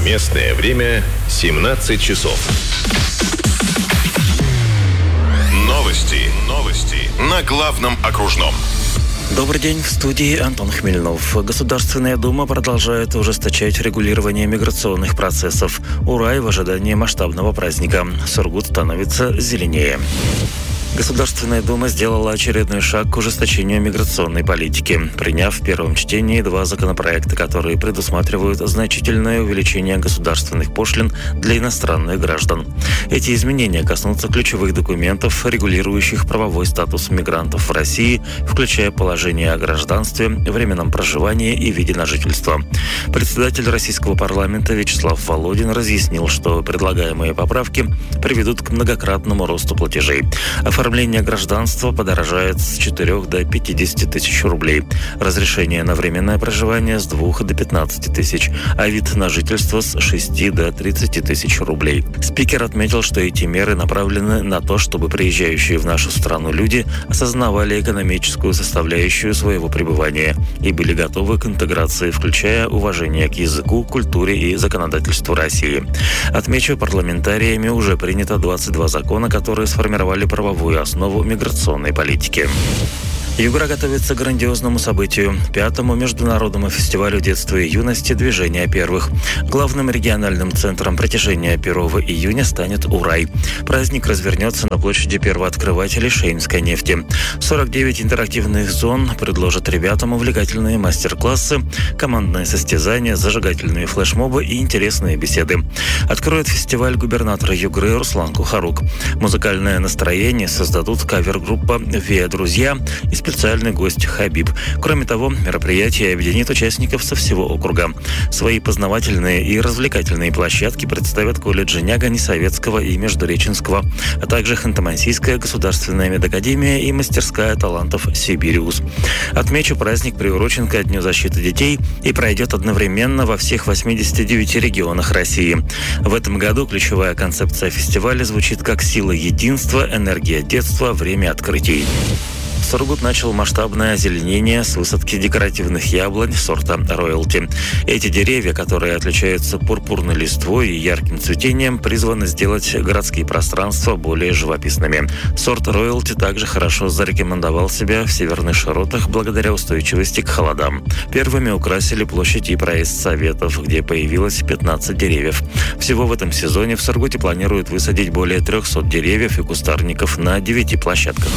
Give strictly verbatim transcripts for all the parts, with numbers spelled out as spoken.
Местное время семнадцать часов. Новости. Новости. На главном окружном. Добрый день, в студии Антон Хмельнов. Государственная Дума продолжает ужесточать регулирование миграционных процессов. Урай в ожидании масштабного праздника. Сургут становится зеленее. Государственная Дума сделала очередной шаг к ужесточению миграционной политики, приняв в первом чтении два законопроекта, которые предусматривают значительное увеличение государственных пошлин для иностранных граждан. Эти изменения коснутся ключевых документов, регулирующих правовой статус мигрантов в России, включая положение о гражданстве, временном проживании и виде на жительство. Председатель российского парламента Вячеслав Володин разъяснил, что предлагаемые поправки приведут к многократному росту платежей. Оформление гражданства подорожает с четырёх до пятидесяти тысяч рублей. Разрешение на временное проживание с двух до пятнадцати тысяч, а вид на жительство с шести до тридцати тысяч рублей. Спикер отметил, что эти меры направлены на то, чтобы приезжающие в нашу страну люди осознавали экономическую составляющую своего пребывания и были готовы к интеграции, включая уважение к языку, культуре и законодательству России. Отмечу, парламентариями уже принято двадцать два закона, которые сформировали правовую основу миграционной политики. Югра готовится к грандиозному событию – пятому международному фестивалю детства и юности «Движение первых». Главным региональным центром притяжения первого июня станет Урай. Праздник развернется на площади первооткрывателей Шейнской нефти. сорок девять интерактивных зон предложат ребятам увлекательные мастер-классы, командные состязания, зажигательные флешмобы и интересные беседы. Откроет фестиваль губернатор Югры Руслан Кухарук. Музыкальное настроение создадут кавер-группа «Виа Друзья» и специальный гость Хабиб. Кроме того, мероприятие объединит участников со всего округа. Свои познавательные и развлекательные площадки представят колледжи Няга-Несоветского и Междуреченского, а также Ханты-Мансийская государственная медакадемия и мастерская талантов Сибириус. Отмечу, праздник приурочен ко Дню защиты детей и пройдет одновременно во всех восьмидесяти девяти регионах России. В этом году ключевая концепция фестиваля звучит как «Сила единства, энергия детства, время открытий». Сургут начал масштабное озеленение с высадки декоративных яблонь сорта «Роялти». Эти деревья, которые отличаются пурпурной листвой и ярким цветением, призваны сделать городские пространства более живописными. Сорт «Роялти» также хорошо зарекомендовал себя в северных широтах благодаря устойчивости к холодам. Первыми украсили площадь и проезд Советов, где появилось пятнадцать деревьев. Всего в этом сезоне в Сургуте планируют высадить более трехсот деревьев и кустарников на девяти площадках.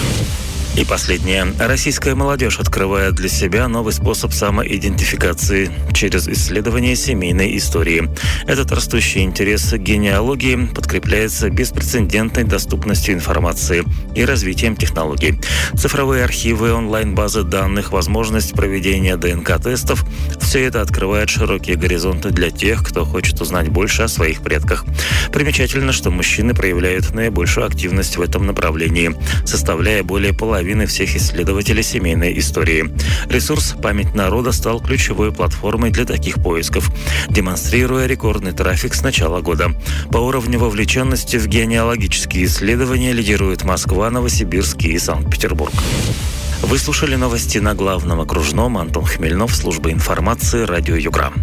И последнее. Российская молодежь открывает для себя новый способ самоидентификации через исследование семейной истории. Этот растущий интерес к генеалогии подкрепляется беспрецедентной доступностью информации и развитием технологий. Цифровые архивы, онлайн-базы данных, возможность проведения ДНК-тестов – все это открывает широкие горизонты для тех, кто хочет узнать больше о своих предках. Примечательно, что мужчины проявляют наибольшую активность в этом направлении, составляя более половины всех исследователей семейной истории. Ресурс «Память народа» стал ключевой платформой для таких поисков, демонстрируя рекордный трафик с начала года. По уровню вовлеченности в генеалогические исследования лидируют Москва, Новосибирск и Санкт-Петербург. Вы слушали новости на главном окружном. Антон Хмельнов, служба информации, радио Югра.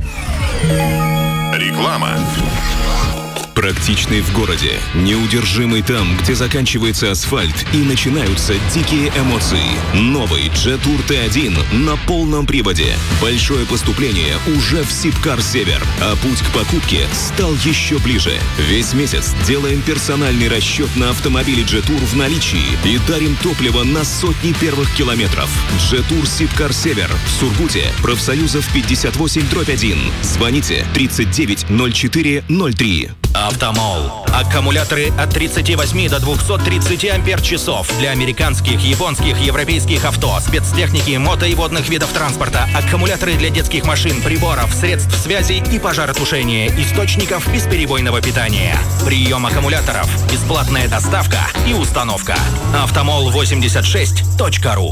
Реклама. Практичный в городе, неудержимый там, где заканчивается асфальт и начинаются дикие эмоции. Новый Jetour Т один на полном приводе. Большое поступление уже в Сибкар Север, а путь к покупке стал еще ближе. Весь месяц делаем персональный расчет на автомобиле Jetour в наличии и дарим топливо на сотни первых километров. Jetour Сибкар Север в Сургуте, профсоюзов пятьдесят восемь дробь один. Звоните тридцать девять ноль четыре ноль три. Автомол. Аккумуляторы от тридцати восьми до двухсот тридцати ампер-часов для американских, японских, европейских авто, спецтехники, мото и водных видов транспорта, аккумуляторы для детских машин, приборов, средств связи и пожаротушения, источников бесперебойного питания. Прием аккумуляторов, бесплатная доставка и установка. автомол восемьдесят шесть точка ру.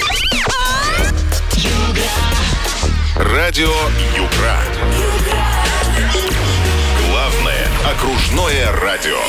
Радио Югра. Главное окружное радио.